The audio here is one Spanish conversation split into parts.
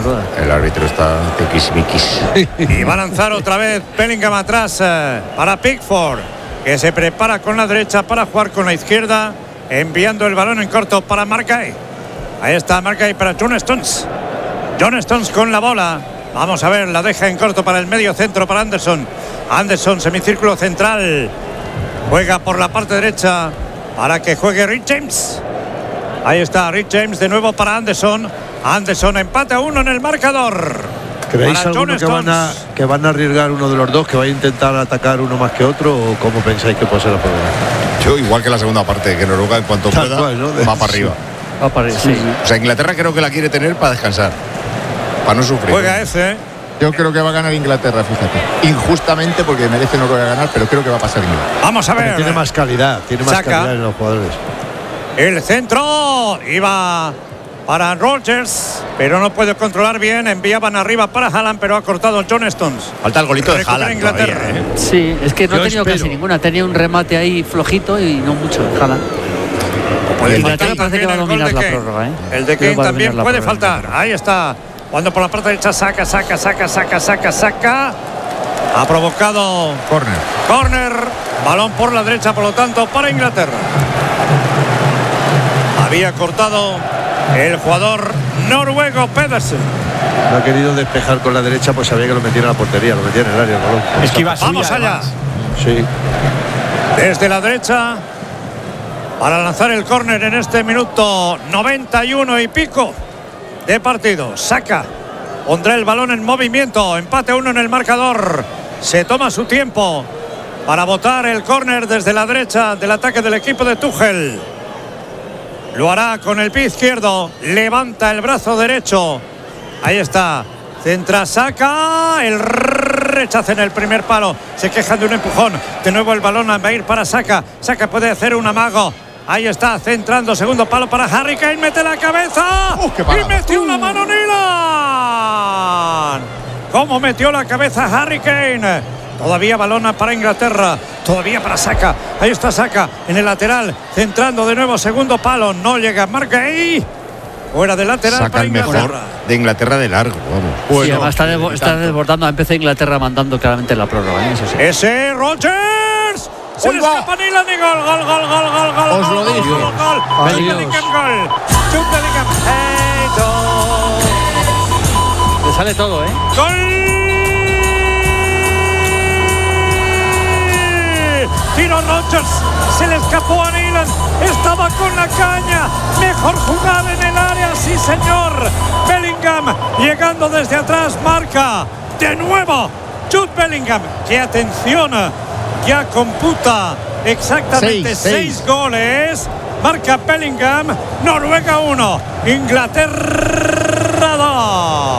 rueda. El árbitro está tiquismiquis. Y va a lanzar otra vez Bellingham atrás para Pickford, que se prepara con la derecha para jugar con la izquierda, enviando el balón en corto para Markay. Ahí está Markay para John Stones. John Stones con la bola. Vamos a ver, la deja en corto para el medio centro para Anderson. Anderson, semicírculo central. Juega por la parte derecha para que juegue Rhys James. Ahí está Rhys James de nuevo para Anderson. Anderson empate a 1 en el marcador. ¿Creéis alguno que van a arriesgar uno de los dos, que va a intentar atacar uno más que otro, o cómo pensáis que puede ser la prueba? Yo igual que la segunda parte, que Noruega en cuanto Tal pueda cual, ¿no? va para arriba. Va para arriba, sí. O sea, Inglaterra creo que la quiere tener para descansar, para no sufrir. Juega ese. Yo creo que va a ganar Inglaterra, fíjate. Injustamente, porque merece Noruega ganar, pero creo que va a pasar Inglaterra. Vamos a ver. Tiene más calidad, calidad en los jugadores. El centro iba para Rodgers, pero no puede controlar bien. Enviaban arriba para Haaland, pero ha cortado John Stones. Falta el golito de Recupera Haaland Inglaterra. todavía, Sí, es que no Yo ha tenido espero. casi ninguna. Tenía un remate ahí flojito y no mucho. Haaland. Puede Inglaterra faltar parece que va a también el dominar gol la de Kane. prórroga, ¿eh? El de Creo Kane que va a también dominar la puede prórroga. faltar. Ahí está. Cuando por la parte derecha saca. Ha provocado corner. Balón por la derecha, por lo tanto, para Inglaterra. Había cortado el jugador noruego Pedersen. No ha querido despejar con la derecha, pues sabía que lo metiera en la portería, lo metía en el área. ¿No? Es que iba suya, Vamos allá. además. Sí. Desde la derecha para lanzar el córner en este minuto 91 y pico de partido. Saca, pondrá el balón en movimiento. Empate a 1 en el marcador. Se toma su tiempo para botar el córner desde la derecha del ataque del equipo de Tuchel. Lo hará con el pie izquierdo. Levanta el brazo derecho. Ahí está. Centra, saca. El rechazo en el primer palo. Se quejan de un empujón. De nuevo el balón va a ir para Saka. Saka puede hacer un amago. Ahí está, centrando. Segundo palo para Harry Kane. Mete la cabeza. Y metió la mano Nilan. ¿Cómo metió la cabeza Harry Kane? Todavía balona para Inglaterra. Todavía para Saka. Ahí está Saka en el lateral. Centrando de nuevo. Segundo palo. No llega. Markay. Fuera del lateral. Saca para el mejor Inglaterra. de Inglaterra de largo, vamos. Sí, además está desbordando. Empezó Inglaterra mandando claramente la prórroga, ¿eh? Eso sí. Ese Rodgers. Se le escapa Nilan y gol. Os lo dije. Gol. Bellingham, gol. Jude Bellingham. Le sale todo, ¿eh? ¡Gol! Tiro Rodgers. Se le escapó a Nilan. Estaba con la caña. Mejor jugada en el área. Sí, señor. Bellingham llegando desde atrás. Marca de nuevo Jude Bellingham. ¡Qué atención! Ya computa exactamente 6 goles. Marca Bellingham. Noruega 1. Inglaterra 2.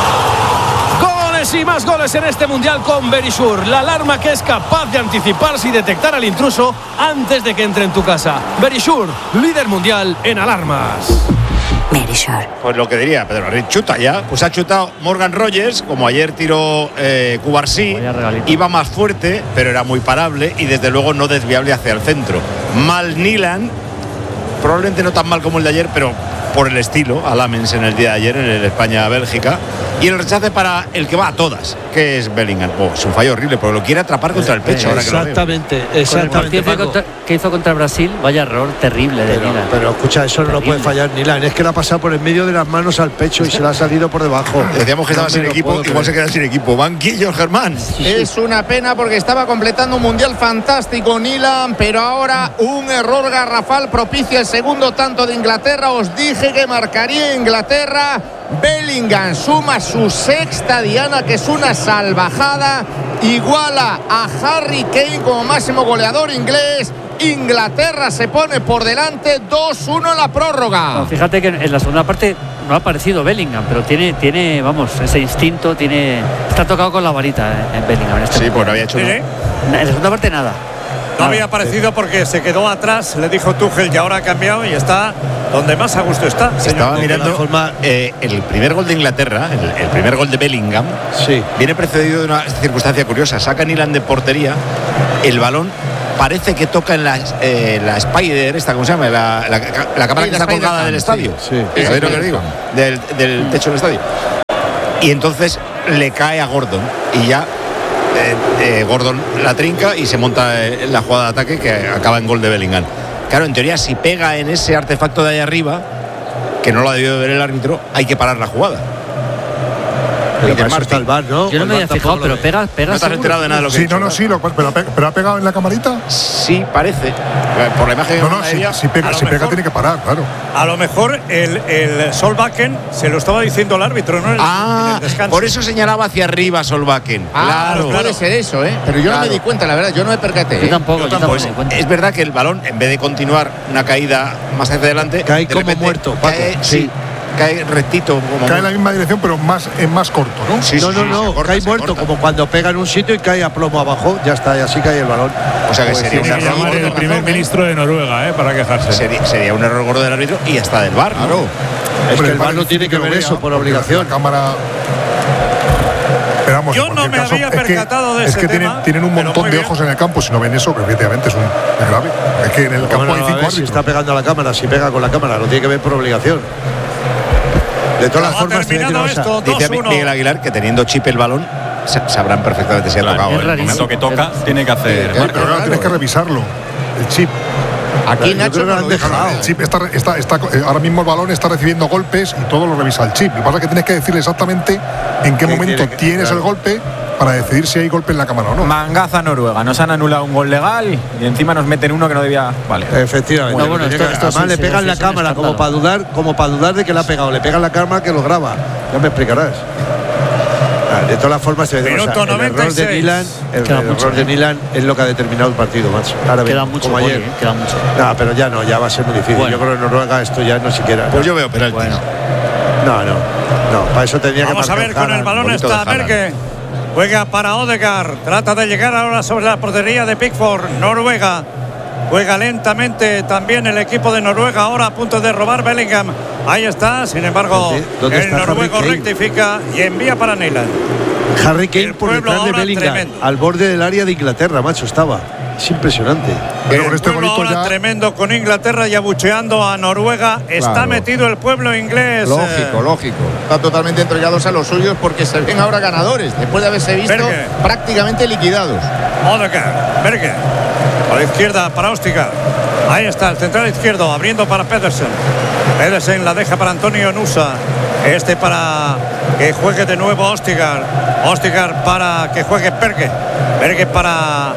Goles y más goles en este mundial con Verisure, la alarma que es capaz de anticiparse y detectar al intruso antes de que entre en tu casa. Verisure, líder mundial en alarmas. Pues lo que diría Pedro Martín, chuta ya. Pues ha chutado Morgan Rogers, como ayer tiró Cubarsí. Vaya regalito. Iba más fuerte, pero era muy parable y desde luego no desviable hacia el centro. Mal Nilan, probablemente no tan mal como el de ayer, pero por el estilo, a Lamens en el día de ayer, en el España-Bélgica. Y el rechace para el que va a todas, que es Bellingham. Es un fallo horrible, porque lo quiere atrapar contra el pecho. Ahora que lo veo. Exactamente. Con el partido que hizo contra Brasil, vaya error terrible de Nilan. Pero escucha, eso no lo puede fallar Nilan. Es que lo ha pasado por el medio de las manos al pecho y se le ha salido por debajo. Decíamos que estaba sin me lo equipo, puedo igual se creer. queda sin equipo. Banquillo, Germán. Es una pena porque estaba completando un mundial fantástico Nilan, pero ahora un error garrafal propicia el segundo tanto de Inglaterra. Os dije que marcaría Inglaterra. Bellingham suma su sexta diana, que es una salvajada. Iguala a Harry Kane como máximo goleador inglés. Inglaterra se pone por delante 2-1 en la prórroga. No, fíjate que en la segunda parte no ha aparecido Bellingham, pero tiene vamos, ese instinto, está tocado con la varita en Bellingham. En este Sí, momento. pues no había hecho nada. En la segunda parte nada. No había aparecido porque se quedó atrás, le dijo Tuchel, y ahora ha cambiado y está donde más a gusto está. Estaba de mirando la forma- el primer gol de Inglaterra, el primer gol de Bellingham, Sí. viene precedido de una circunstancia curiosa. Saca Nilan de portería, el balón parece que toca en la Spider, esta, ¿cómo se llama? La cámara Sí, que la está colgada Spider-Cam, del estadio. sí. ¿Sabéis lo que os digo? Del techo del estadio. y entonces le cae a Gordon y ya Gordon la trinca y se monta la jugada de ataque que acaba en gol de Bellingham. Claro, en teoría si pega en ese artefacto de ahí arriba, que no lo ha debido ver el árbitro, hay que parar la jugada. Pero para eso está el VAR, ¿no? Yo no me había fijado, pero pega. ¿No te has seguro. enterado de nada de lo que Sí, he dicho, no, sí, pero ha pegado en la camarita. Sí, parece. Por la imagen No, aérea, si pega tiene que parar, claro. A lo mejor el Solbakken se lo estaba diciendo el árbitro, ¿no? En el descanso. por eso señalaba hacia arriba Solbakken. Claro, puede ser eso, ¿eh? Pero yo no me di cuenta, la verdad, yo no me percaté. Yo tampoco, Pues me di cuenta. es verdad que el balón, en vez de continuar una caída más hacia adelante, Cae de como repente muerto, Paco. cae, sí, cae rectito. Como Cae en la misma dirección, pero es más corto, ¿no? Sí, No, sí, se no, corta, cae se muerto, corta. como cuando pega en un sitio y cae a plomo abajo, ya está, y así cae el balón. O sea que Pues sería un Tiene que error llamar el gordo. primer ministro de Noruega, para quejarse. Sería un error gordo del árbitro y hasta del VAR. Claro. Es que el VAR VAR no tiene que ver eso por obligación. La cámara. Pero vamos, Yo en no cualquier me había percatado de es ese que tema, tienen un pero montón muy de bien. ojos en el campo. Si no ven eso, que efectivamente es grave. Es que en el campo hay 5 Si árbitros. está pegando a la cámara, si pega con la cámara, lo tiene que ver por obligación. De todas las Ha formas, tiene terminado que esto, Dice 2-1. Miguel Aguilar que teniendo chip el balón, sabrán perfectamente si ha tocado. es ¿eh? rarísimo. En el momento que toca, tiene que hacer. Pero claro, tienes que revisarlo. El chip. Aquí Yo Nacho creo que lo nos han lo dijo. dejado. El chip está ahora mismo el balón está recibiendo golpes y todo lo revisa el chip. Lo que pasa es que tienes que decirle exactamente en qué momento tienes el golpe para decidir si hay golpe en la cámara o no. Mangaza Noruega. Nos han anulado un gol legal y encima nos meten uno que no debía. Vale. Efectivamente. No, bueno, Tiene que- esto además sí, le sí, pegan sí, la es un cámara escándalo. como para dudar de que le ha pegado. Le pegan la cámara que lo graba. Ya me explicarás. De todas las formas, Minuto el error 96. de Nilan, el Queda mucho, error de Nilan es lo que ha determinado el partido, macho. Ahora bien, Queda mucho, como Poli, ayer. queda mucho. No, pero ya no, ya va a ser muy difícil. Bueno. Yo creo que en Noruega esto ya no siquiera. Pues yo veo penalti. No, para eso tendría Vamos que a marcar ver, con el Haaland. balón bonito está de Haaland. Berge. Juega para Odegaard. Trata de llegar ahora sobre la portería de Pickford. Noruega. Juega lentamente también el equipo de Noruega. Ahora a punto de robar Bellingham. Ahí está. Sin embargo, ¿Dónde el está Harry noruego Kane? rectifica y envía para Nyland. Harry Kane El por pueblo detrás de ahora Bellingham, tremendo. al borde del área de Inglaterra, macho, estaba. Es impresionante. Pero El con este pueblo golito ahora ya. tremendo con Inglaterra y abucheando a Noruega. Está Claro. metido el pueblo inglés. Lógico. Están totalmente entregados a los suyos porque se ven ahora ganadores, después de haberse visto Berge. prácticamente liquidados. Odegaard, Berge. A la izquierda para Ostigar. Ahí está el central izquierdo abriendo para Pedersen. Pedersen la deja para Antonio Nusa. Este para que juegue de nuevo Ostigar. Ostigar para que juegue Berge. Berge para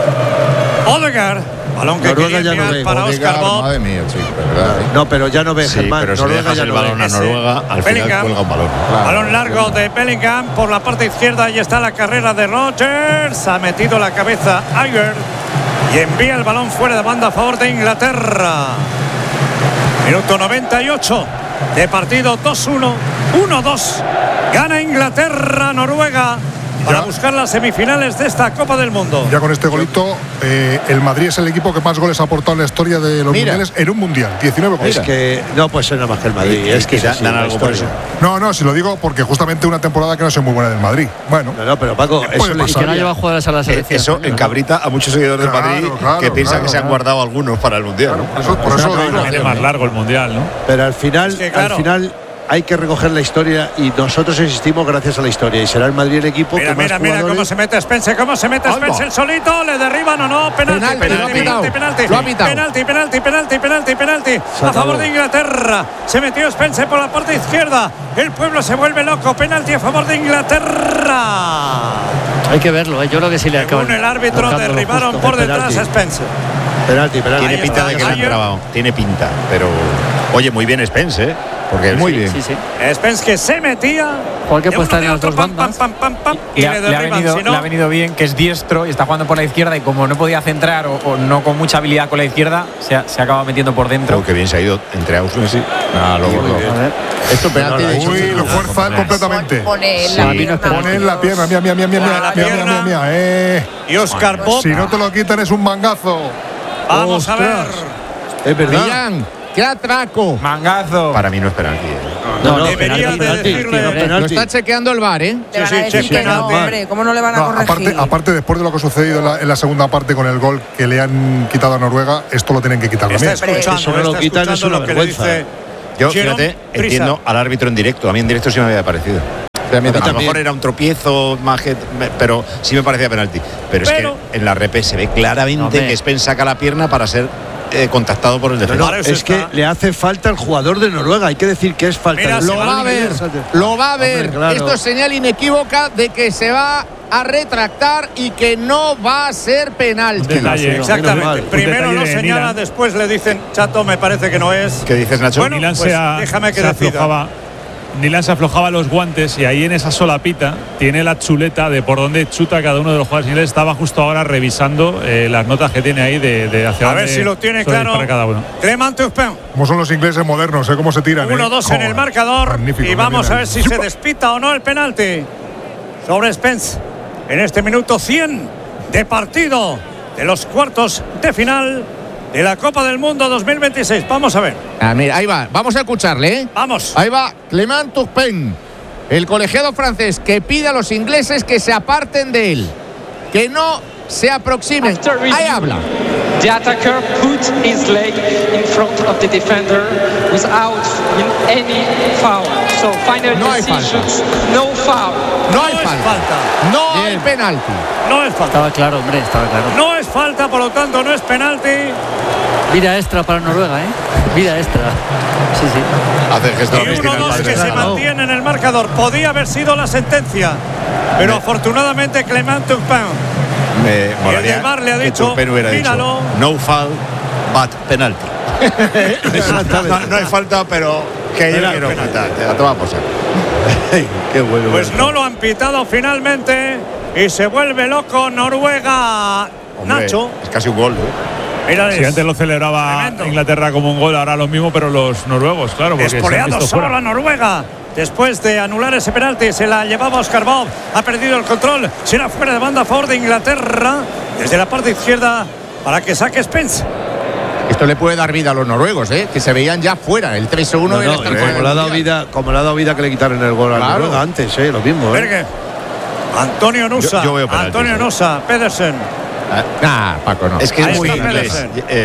Odegaard. Balón que Noruega quería ya no enviar ve. para Oscar Bob. Madre mía, chico, de verdad. No, pero ya no ve, Sí, Germán. pero si Noruega dejas ya el no balón ve. a Noruega, al final Bellingham. cuelga un balón. Balón largo de Bellingham por la parte izquierda. Ahí está la carrera de Rodgers. Ha metido la cabeza Ayer y envía el balón fuera de banda a favor de Inglaterra. Minuto 98 de partido. 2-1, 1-2. Gana Inglaterra, Noruega para Ya. buscar las semifinales de esta Copa del Mundo. Ya con este golito, el Madrid es el equipo que más goles ha aportado en la historia de los Mira. mundiales en un mundial. 19 goles. Es que no puede ser nada más que el Madrid. Es que es así, dan la algo por historia. eso. No, si lo digo porque justamente una temporada que no es muy buena del Madrid. Bueno, No, pero Paco, Puede eso le pasar. Que no lleva jugadores a la selección. Eso española, ¿no? encabrita a muchos seguidores Claro, del Madrid claro, que piensan claro, que se han guardado algunos para el Mundial. ¿no? por eso lo digo. Tiene más largo el mundial, ¿no? Pero al final, que, claro. al final hay que recoger la historia y nosotros existimos gracias a la historia y será el Madrid el equipo Mira, que más mira jugadores. cómo se mete Spence, el solito, le derriban o no, penalti, Penalti, lo ha pitado. penalti, Lo ha pitado. penalti, a favor de Inglaterra. Se metió Spence por la parte izquierda. El pueblo se vuelve loco, penalti a favor de Inglaterra. Hay que verlo, yo creo que sí le acaban. Según el árbitro marcándolo derribaron justo. por detrás a Spence. Penalti. Tiene Ahí pinta está, de que le han Ayer. trabado. Tiene pinta, pero. Oye, muy bien Spence, ¿eh? Porque Muy sí, bien. Sí, sí. Spence que se metía. Juan que de puede estar uno en de las dos otro, pam, bandas. pam, y Le le ha derriban. venido, Si no, le ha venido bien, que es diestro y está jugando por la izquierda y como no podía centrar o no con mucha habilidad con la izquierda, se acaba metiendo por dentro. Oh, que bien se ha ido entre Austin y A ver. Esto penalti de Uy, lo fuerza él completamente. Pone Sí. la A mí no es pierna. Pone en la pierna, mía. y Oscar Bob. Si no te lo quitan es un mangazo. Vamos a ver. Es verdad. Millán, qué atraco. Mangazo. Para mí no es penalti. No, debería de decirle- Lo está chequeando el VAR, ¿eh? Le van Sí, a sí, decir sí, que no, penalti. hombre. ¿Cómo no le van a No, corregir? aparte, después de lo que ha sucedido en la segunda parte con el gol que le han quitado a Noruega, esto lo tienen que quitar Está también. escuchando, Eso no lo está quitan, escuchando es una lo que le vergüenza. dice Yo, Jerome fíjate, Prisa. entiendo al árbitro en directo. A mí en directo sí me había parecido. A lo mejor era un tropiezo, pero sí me parecía penalti. Pero es que en la repe se ve claramente que Spence saca la pierna para ser contactado por el defensor. Es que le hace falta al jugador de Noruega. Hay que decir que es falta. Mira, lo va a ver. Lo va a ver. Hombre, claro. Esto es señal inequívoca de que se va a retractar y que no va a ser penalti. Exactamente. Primero lo señala, después le dicen, Chato, me parece que no es. ¿Qué dices, Nacho? Bueno, pues déjame que decida. Nilan se aflojaba los guantes y ahí en esa solapita tiene la chuleta de por dónde chuta cada uno de los jugadores. Y él estaba justo ahora revisando las notas que tiene ahí de hacia a ver si lo tiene claro cada uno. Clement Turpin. Como son los ingleses modernos, cómo se tiran. 1-2 en el marcador. Magnífico, y vamos a ver si se despita o no el penalti sobre Spence en este minuto 100 de partido de los cuartos de final de la Copa del Mundo 2026. Vamos a ver. Mira, ahí va. Vamos a escucharle, ¿eh? Vamos. Ahí va Clement Turpin, el colegiado francés, que pide a los ingleses que se aparten de él, que no se aproximen. Ahí habla. The attacker put his leg in front of the defender without any foul. So final decisions, no foul. No hay falta. No hay penalti. No es falta. Estaba claro, hombre, estaba claro. No es falta, por lo tanto no es penalti. Vida extra para Noruega, ¿eh? Vida extra. Sí, sí. Hace gesto y 1-2 que se mantiene en el marcador. Podía haber sido la sentencia, pero afortunadamente Clement Turpin. El del VAR le ha dicho, míralo. No foul, but penalty. no hay falta, pero que yo quiero falta. A tomar por saco. Qué bueno. Pues no lo han pitado finalmente y se vuelve loco Noruega. Hombre, Nacho. Es casi un gol, Mira, si antes lo celebraba Inglaterra como un gol, ahora lo mismo, pero los noruegos, claro. Espoleado solo la Noruega. Después de anular ese penalti, se la llevaba Oscar Bob. Ha perdido el control. Será fuera de banda a favor de Inglaterra. Desde la parte izquierda para que saque Spence. Esto le puede dar vida a los noruegos, que se veían ya fuera. El 3-1 como le ha dado vida que le quitaron el gol a Noruega antes, lo mismo. Berge. Antonio Nusa. Yo veo penalti, Antonio Nusa. Pedersen. Paco, no. Es que es muy inglés.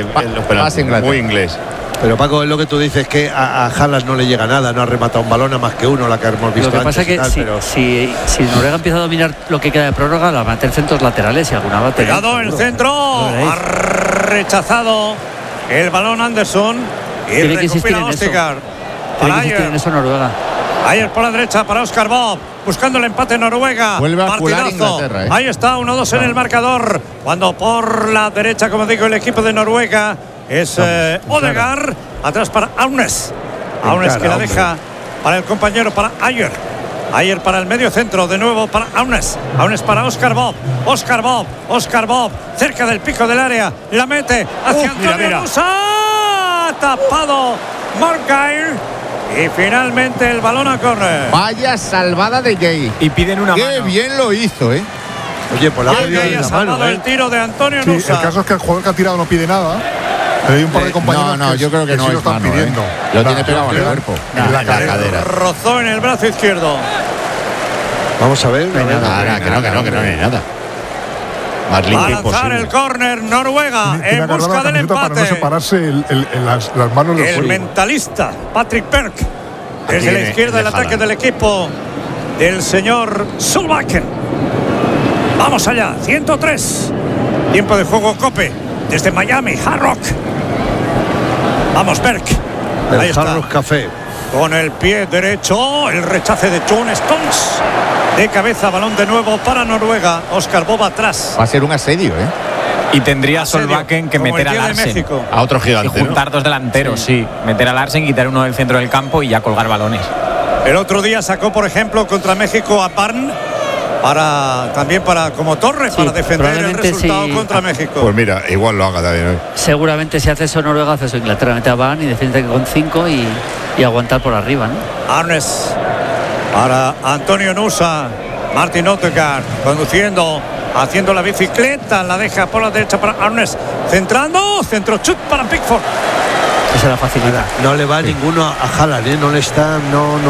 Muy inglés. Pero Paco, es lo que tú dices, que a Haaland no le llega nada, no ha rematado un balón a más que uno, la que hemos visto. Lo que pasa es que si Noruega empieza a dominar lo que queda de prórroga, la va a meter centros laterales y alguna va a tener. Pegado el centro, ha rechazado el balón Anderson y tiene que insistir en Ostergaard. Tiene que insistir en eso Noruega. Ayer por la derecha para Oscar Bob, buscando el empate Noruega. Vuelve a cular Inglaterra. Ahí está, 1-2 en el marcador. Cuando por la derecha, como digo, el equipo de Noruega es Odegaard. Atrás para Aunes. Aunes que la deja para el compañero, para Ayer. Ayer para el medio centro, de nuevo para Aunes. Aunes para Oscar Bob. Oscar Bob. Oscar Bob, cerca del pico del área. La mete hacia Antonio Nusa. Tapado Morgair. Y finalmente el balón a córner. Vaya salvada de Gay. Y piden una mano. Qué bien lo hizo, Oye, pues la ha pedido ha salvado el tiro de Antonio Nusa. El caso es que el jugador que ha tirado no pide nada. Hay un par de compañeros no, yo creo que no lo están pidiendo. Lo tiene pegado al cuerpo. En la cadera. Rozó en el brazo izquierdo. Vamos a ver. Que no hay nada. Va a lanzar el córner Noruega en busca del empate. Para no separarse las manos del el mentalista Patrick Berg. Desde la izquierda el ataque del equipo del señor Solbakken. Vamos allá, 103. Tiempo de juego Cope desde Miami, Hard Rock. Vamos, Berg. Ahí está. Hard Rock Café. Con el pie derecho, el rechace de John Stones. De cabeza, balón de nuevo para Noruega. Oscar Bob atrás. Va a ser un asedio, Y tendría Solbakken que meter a Larsen. A otro gigante. Y juntar dos delanteros, sí. Meter a Larsen, quitar uno del centro del campo y ya colgar balones. El otro día sacó, por ejemplo, contra México a Barn. También como torre, para defender el resultado contra México. Pues mira, igual lo haga también. Seguramente si hace eso Noruega, hace eso Inglaterra, mete a Van y defiende con 5 y aguantar por arriba, ¿no? Arnes para Antonio Nusa. Martin Odegaard conduciendo, haciendo la bicicleta, la deja por la derecha para Arnes. Centrando, centro chut para Pickford. Esa es la facilidad. No le va ninguno a Haaland, no le está,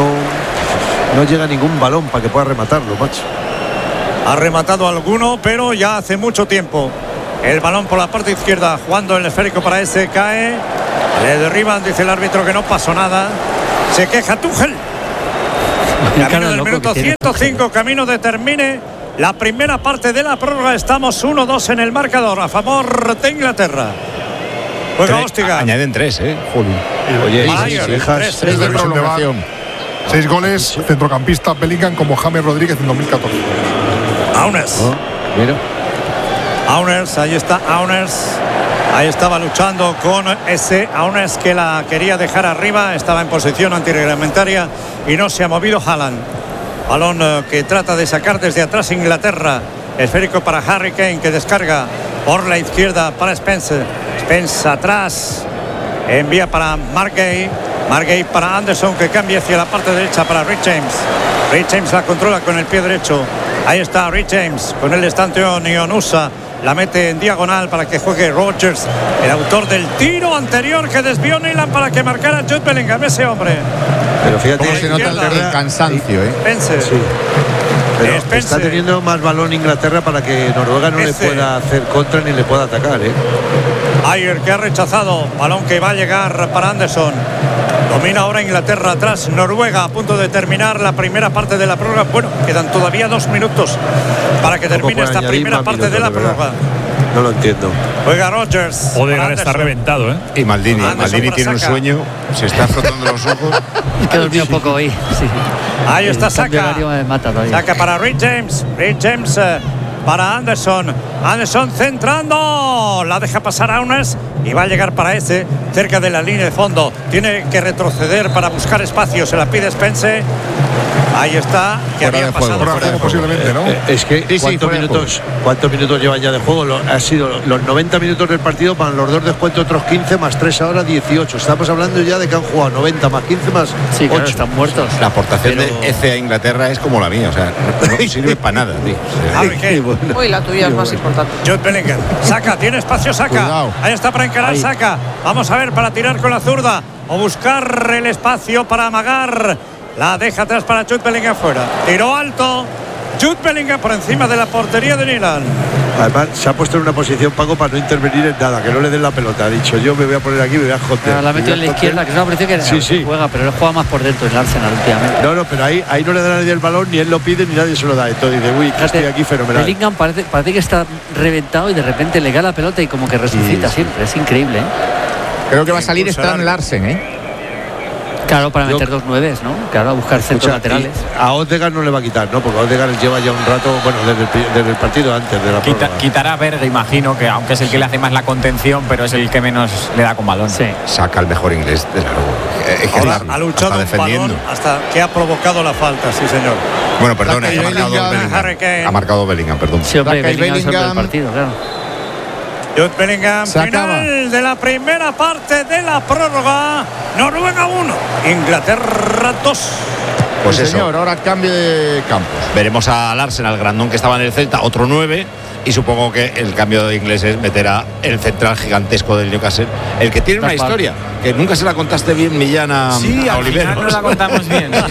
no llega ningún balón para que pueda rematarlo, macho. Ha rematado alguno, pero ya hace mucho tiempo. El balón por la parte izquierda, jugando el esférico para ese, cae. Le derriban, dice el árbitro que no pasó nada. Se queja Tuchel. Camino del minuto 105, camino de termine la primera parte de la prórroga. Estamos 1-2 en el marcador a favor de Inglaterra. Juega Hostigar. Añaden 3, Julio. Oye, tres de prolongación. 6 goles, centrocampista Bellingham como James Rodríguez en 2014. Auners. Mira. Auners, ahí está Auners. Ahí estaba luchando con ese Auners que la quería dejar arriba. Estaba en posición antirreglamentaria y no se ha movido Haaland. Balón que trata de sacar desde atrás Inglaterra. Esférico para Harry Kane, que descarga por la izquierda para Spence. Spence atrás. Envía para Margay. Margay para Anderson, que cambia hacia la parte derecha para Rhys James. Rhys James la controla con el pie derecho. Ahí está Rhys James. Con él está Antonio Nusa. La mete en diagonal para que juegue Rodgers, el autor del tiro anterior que desvió Nyland para que marcara Jude Bellingham, ese hombre. Pero fíjate, cómo se nota el cansancio, Spence. Sí. Pero está teniendo más balón Inglaterra para que Noruega no le pueda hacer contra ni le pueda atacar, Ayer, que ha rechazado. Balón que va a llegar para Anderson. Domina ahora Inglaterra atrás. Noruega a punto de terminar la primera parte de la prórroga. Bueno, quedan todavía 2 minutos para que termine esta primera parte de la prórroga. No lo entiendo. Juega Rodgers. Odegaard está reventado, Y Maldini tiene un sueño. Se está frotando los ojos. Es que dormí un poco hoy. Sí. Ahí está Saka. Saka para Rhys James. Rhys James para Anderson. Anderson centrando. La deja pasar a Auners y va a llegar para ese cerca de la línea de fondo. Tiene que retroceder para buscar espacio. Se la pide Spence. Ahí está. Que había pasado fuera de juego posiblemente, ¿no? Es que ¿cuántos minutos llevan ya de juego? Ha sido los 90 minutos del partido para los 2 descuentos, otros 15 más 3 ahora 18. Estamos hablando ya de que han jugado 90 más 15 más 8. Claro, están muertos. La aportación de ECE a Inglaterra es como la mía, o sea, no sirve para nada, tío. Uy, la tuya es más importante. Jude Bellingham. Saka, tiene espacio Saka. Cuidado. Ahí está para encarar Saka. Vamos a ver para tirar con la zurda o buscar el espacio para amagar. La deja atrás para Jude Bellingham fuera. Tiro alto. Jude Bellingham por encima de la portería de Nyland. Además, se ha puesto en una posición, Paco, para no intervenir en nada, que no le den la pelota. Ha dicho, yo me voy a poner aquí, me voy a joder. La metió en la izquierda, que es una posición que juega, pero él juega más por dentro en el Arsenal últimamente. No, pero ahí no le da a nadie el balón, ni él lo pide, ni nadie se lo da. Entonces dice, uy, que estoy aquí fenomenal. Bellingham parece que está reventado y de repente le cae la pelota y como que resucita siempre. Es increíble, Creo que va a salir Strand Larsen, Claro, para meter 2 9, ¿no? Claro, a buscar centros laterales. A Odegaard no le va a quitar, ¿no? Porque Odegaard lleva ya un rato, bueno, desde el partido antes de la prórroga. Quitará a Verde, imagino, que aunque es el que le hace más la contención, pero es el que menos le da con balón. Sí. Saca el mejor inglés de largo. Es que ahora ha luchado hasta un balón hasta que ha provocado la falta, sí señor. Bueno, perdona, ha marcado Bellingham, perdón. Sí, hombre, Bellingham el partido, claro. Jude Bellingham, final de la primera parte de la prórroga. Noruega 1, Inglaterra 2. Pues eso. Señor, ahora cambio de campos. Veremos al Arsenal, Grandón, que estaba en el Celta, otro 9. Y supongo que el cambio de inglés es meter a el central gigantesco del Newcastle, el que tiene una historia que nunca se la contaste bien, Millán, a Oliver. No la contamos bien.